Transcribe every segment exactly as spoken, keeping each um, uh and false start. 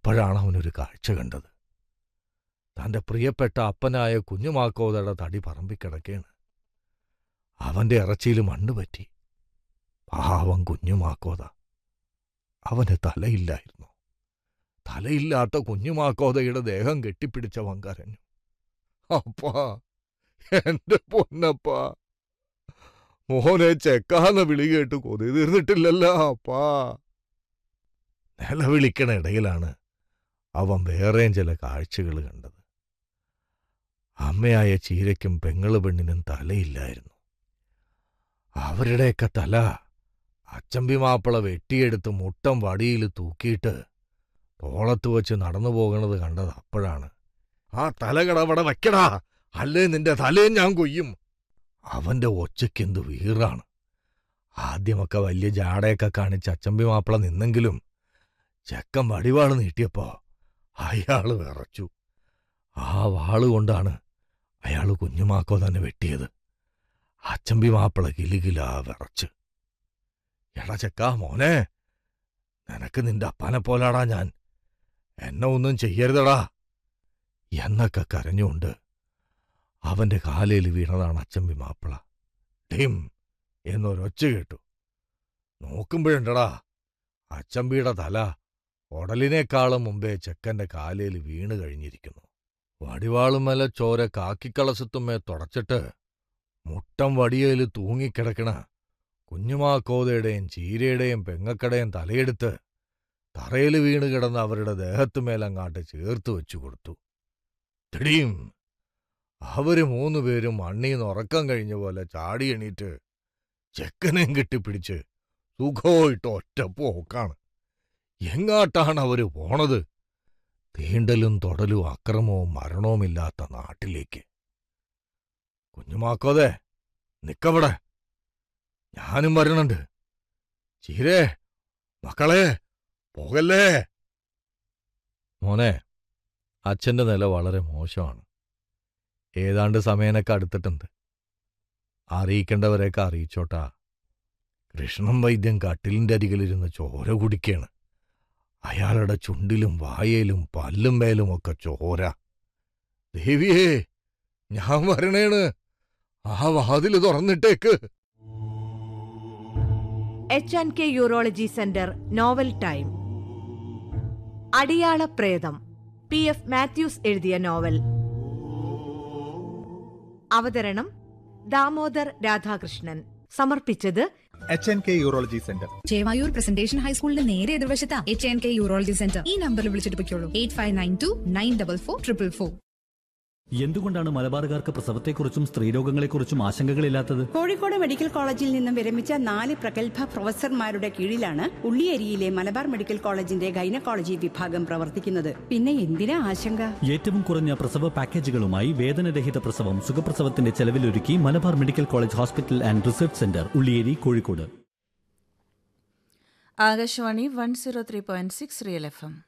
അപ്പോഴാണ് അവനൊരു കാഴ്ച കണ്ടത്. തൻ്റെ പ്രിയപ്പെട്ട അപ്പനായ കുഞ്ഞുമാക്കോതയുടെ തടി പറമ്പിക്കിടക്കേണ്. അവൻ്റെ ഇറച്ചിയിൽ മണ്ണ് പറ്റി. പാവം കുഞ്ഞുമാക്കോത. അവന് തലയില്ലായിരുന്നു. തലയില്ലാത്ത കുഞ്ഞുമാക്കോതയുടെ ദേഹം കെട്ടിപ്പിടിച്ചവൻ കരഞ്ഞു. അപ്പാ, എന്റെ പൊന്നപ്പാ, മോനെ ചെക്കാന്ന് വിളി കേട്ട് കൊതി തീർന്നിട്ടില്ലല്ലോ അപ്പാ. നിലവിളിക്കണ ഇടയിലാണ് അവൻ വേറെയും ചില കാഴ്ചകൾ കണ്ടത്. അമ്മയായ ചീരയ്ക്കും പെങ്ങള് പെണ്ണിനും തലയില്ലായിരുന്നു. അവരുടെയൊക്കെ തല അച്ചമ്പി മാപ്പിള വെട്ടിയെടുത്ത് മുട്ടം വടിയിൽ തൂക്കിയിട്ട് തോളത്ത് വച്ച് നടന്നു പോകണത് കണ്ടത് അപ്പോഴാണ്. ആ തലകടവടെ വയ്ക്കടാ, അല്ലേ നിന്റെ തലയും ഞാൻ കൊയ്യും. അവന്റെ ഒച്ചയ്ക്കെന്ത് വീറാണ്. ആദ്യമൊക്കെ വലിയ ജാടയൊക്കെ കാണിച്ച് അച്ചമ്പി മാപ്പിള നിന്നെങ്കിലും ചെക്കൻ വടിവാള് നീട്ടിയപ്പോ അയാള് വിറച്ചു. ആ വാളുകൊണ്ടാണ് അയാള് കുഞ്ഞുമാക്കോ തന്നെ വെട്ടിയത്. അച്ചമ്പി മാപ്പിള കിലുകിലാ വിറച്ച്. എടാ ചെക്കാ മോനെ, നിനക്ക് നിന്റെ അപ്പാനെ പോലാടാ ഞാൻ, എന്നെ ഒന്നും ചെയ്യരുതടാ എന്നൊക്കെ കരഞ്ഞുകൊണ്ട് അവന്റെ കാലേൽ വീണതാണ് അച്ചമ്പി മാപ്പിള. ടിം എന്നൊരൊച്ച കേട്ടു. നോക്കുമ്പോഴുണ്ടടാ അച്ചമ്പിയുടെ തല ഉടലിനേക്കാളും മുമ്പേ ചെക്കന്റെ കാലേൽ വീണ് കഴിഞ്ഞിരിക്കുന്നു. വടിവാളുമല ചോര കാക്കിക്കളസത്തുമേ തുടച്ചിട്ട് മുട്ടം വടിയേല് തൂങ്ങിക്കിടക്കണ കുഞ്ഞുമാക്കോതയുടെയും ചീരയുടെയും പെങ്ങക്കടയും തലയെടുത്ത് തറയിൽ വീണ് കിടന്ന് അവരുടെ ദേഹത്തുമേലങ്ങാട്ട് ചേർത്ത് വെച്ചു കൊടുത്തു. തിടിയും അവര് മൂന്നുപേരും മണ്ണീന്ന് ഉറക്കം കഴിഞ്ഞ പോലെ ചാടി എണീറ്റ് ചെക്കനെയും കെട്ടിപ്പിടിച്ച് സുഖമായിട്ട് ഒറ്റ പോക്കാണ്. എങ്ങാട്ടാണ് അവര് പോണത്? തീണ്ടലും തൊടലും അക്രമവും മരണവുമില്ലാത്ത നാട്ടിലേക്ക്. കുഞ്ഞുമാക്കോതെ, നിക്കവിടെ, ഞാനും വരണുണ്ട്. ചീരേ, മക്കളെ, പോകല്ലേ. മോനെ, അച്ഛൻ്റെ നില വളരെ മോശമാണ്. ഏതാണ്ട് സമയനൊക്കെ അടുത്തിട്ടുണ്ട്. അറിയിക്കേണ്ടവരെയൊക്കെ അറിയിച്ചോട്ടാ. കൃഷ്ണൻ വൈദ്യൻ കട്ടിലിൻ്റെ അരികിലിരുന്ന് ചോര കുടിക്കാണ്. അയാളുടെ ചുണ്ടിലും വായയിലും പല്ലും മേലുമൊക്കെ ചോര. ദേവിയേ, ഞാൻ വരണേണ്, ആ വാതില് തുറന്നിട്ടേക്ക്. H and K urology centre novel time. അടിയാള പ്രേതം, പി എഫ് മാത്യൂസ് എഴുതിയ നോവൽ. അവതരണം ദാമോദർ രാധാകൃഷ്ണൻ. സമർപ്പിച്ചത് H N K urology centre, Chevayur presentation ഹൈസ്കൂളിന്റെ നേരെ എതിർവശത്താ H N K urology centre. ഈ നമ്പറിൽ വിളിച്ചിട്ട് പൊയ്ക്കോളൂ. Eight five nine to nine double four triple four. എന്തുകൊണ്ടാണ് മലബാറുകാർക്ക് പ്രസവത്തെക്കുറിച്ചും സ്ത്രീരോഗങ്ങളെക്കുറിച്ചും ആശങ്കകളില്ലാത്തത്? കോഴിക്കോട് മെഡിക്കൽ കോളേജിൽ നിന്നും വിരമിച്ച നാല് പ്രഗത്ഭ പ്രൊഫസർമാരുടെ കീഴിലാണ് ഉള്ളിയേരിയിലെ മലബാർ മെഡിക്കൽ കോളേജിന്റെ ഗൈനക്കോളജി വിഭാഗം പ്രവർത്തിക്കുന്നത്. പിന്നെ എന്തിനാ ആശങ്ക? ഏറ്റവും കുറഞ്ഞ പ്രസവ പാക്കേജുകളുമായി വേദനരഹിത പ്രസവം സുഖപ്രസവത്തിന്റെ ചെലവിലൊരുക്കി Malabar medical college hospital and research centre, Ulliyeri, Kozhikode. Akashvani one zero three point six real F M.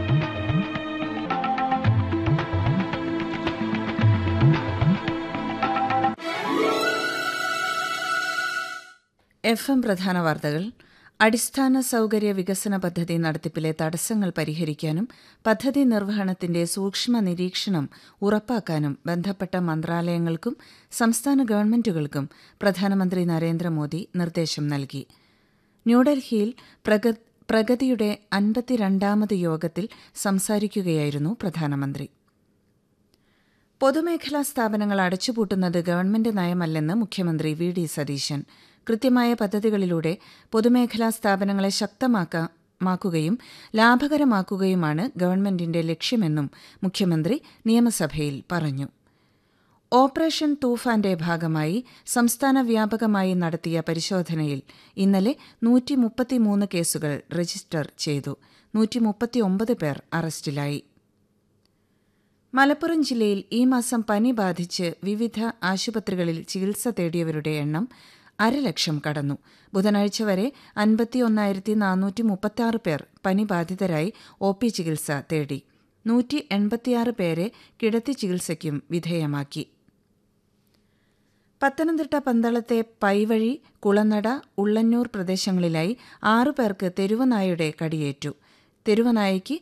F M പ്രധാന വാർത്തകൾ. അടിസ്ഥാന സൗകര്യ വികസന പദ്ധതി നടത്തിപ്പിലെ തടസ്സങ്ങൾ പരിഹരിക്കാനും പദ്ധതി നിർവഹണത്തിന്റെ സൂക്ഷ്മ നിരീക്ഷണം ഉറപ്പാക്കാനും ബന്ധപ്പെട്ട മന്ത്രാലയങ്ങൾക്കും സംസ്ഥാന ഗവൺമെന്റുകൾക്കും പ്രധാനമന്ത്രി നരേന്ദ്രമോദി നിർദ്ദേശം നൽകി. ന്യൂഡൽഹിയിൽ പ്രഗതിയുടെ അൻപത്തിരണ്ടാമത് യോഗത്തിൽ സംസാരിക്കുകയായിരുന്നു പ്രധാനമന്ത്രി. പൊതുമേഖലാ സ്ഥാപനങ്ങൾ അടച്ചുപൂട്ടുന്നത് ഗവൺമെന്റ് നയമല്ലെന്ന് മുഖ്യമന്ത്രി വി ഡി സതീശൻ. കൃത്യമായ പദ്ധതികളിലൂടെ പൊതുമേഖലാ സ്ഥാപനങ്ങളെ ശക്തമാക്കുകയും ലാഭകരമാക്കുകയുമാണ് ഗവൺമെന്റിന്റെ ലക്ഷ്യമെന്നും മുഖ്യമന്ത്രി നിയമസഭയിൽ പറഞ്ഞു. ഓപ്പറേഷൻ തൂഫാന്റെ ഭാഗമായി സംസ്ഥാന വ്യാപകമായി നടത്തിയ പരിശോധനയിൽ ഇന്നലെ നൂറ്റി മുപ്പത്തിമൂന്ന് കേസുകൾ രജിസ്റ്റർ ചെയ്തു. നൂറ്റി മുപ്പത്തിയൊമ്പത് പേർ അറസ്റ്റിലായി. മലപ്പുറം ജില്ലയിൽ ഈ മാസം പനി ബാധിച്ച് വിവിധ ആശുപത്രികളിൽ ചികിത്സ തേടിയവരുടെ എണ്ണം അരലക്ഷം കടന്നു. ബുധനാഴ്ച വരെ അൻപത്തിയൊന്നായിരത്തി നാനൂറ്റി മുപ്പത്തിയാറ് പേർ പനി ബാധിതരായി ഒ പി ചികിത്സ തേടി. നൂറ്റി എൺപത്തിയാറ് പേരെ കിടത്തി ചികിത്സയ്ക്കും വിധേയമാക്കി. പത്തനംതിട്ട പന്തളത്തെ പൈവഴി, കുളനട, ഉള്ളന്നൂർ പ്രദേശങ്ങളിലായി ആറു പേർക്ക് തെരുവനായയുടെ കടിയേറ്റു. തെരുവനായയ്ക്ക്